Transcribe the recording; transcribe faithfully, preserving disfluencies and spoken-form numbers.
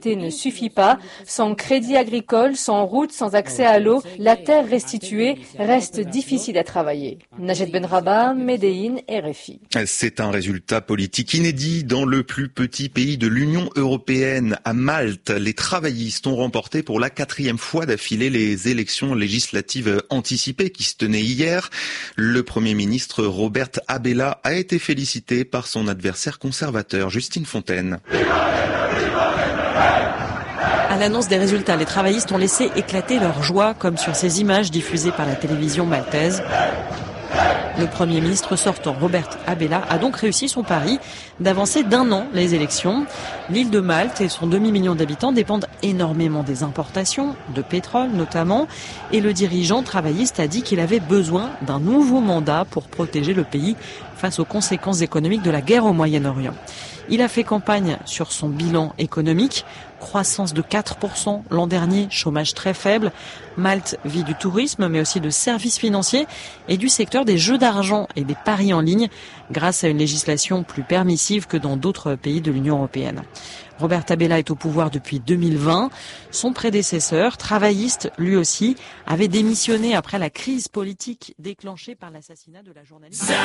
souveraineté ne suffit pas. Sans crédit agricole, sans route, sans accès à l'eau, la terre restituée reste difficile à travailler. Najed Benrabah, Médéine, R F I. C'est un résultat politique inédit dans le plus petit pays de l'Union européenne. À Malte, les travaillistes ont remporté pour la quatrième fois d'affilée les élections législatives anticipées qui se tenaient hier. Le Premier ministre Robert Abela a été félicité par son adversaire conservateur, Justine Fontaine. À l'annonce des résultats, les travaillistes ont laissé éclater leur joie, comme sur ces images diffusées par la télévision maltaise. Le Premier ministre sortant, Robert Abela, a donc réussi son pari d'avancer d'un an les élections. L'île de Malte et son demi-million d'habitants dépendent énormément des importations, de pétrole notamment, et le dirigeant travailliste a dit qu'il avait besoin d'un nouveau mandat pour protéger le pays face aux conséquences économiques de la guerre au Moyen-Orient. Il a fait campagne sur son bilan économique, croissance de quatre pour cent l'an dernier, chômage très faible. Malte vit du tourisme, mais aussi de services financiers et du secteur des jeux d'argent et des paris en ligne, grâce à une législation plus permissive que dans d'autres pays de l'Union européenne. Robert Abela est au pouvoir depuis deux mille vingt. Son prédécesseur, travailliste lui aussi, avait démissionné après la crise politique déclenchée par l'assassinat de la journaliste.